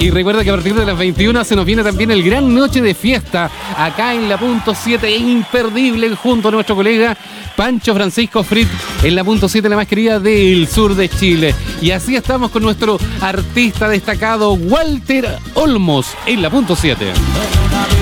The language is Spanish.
Y recuerda que a partir de las 21 se nos viene también el Gran Noche de Fiesta acá en la punto 7, imperdible, junto a nuestro colega Pancho Francisco Frit en la punto 7, la más querida del sur de Chile. Y así estamos con nuestro artista destacado Walter Olmos en la punto 7.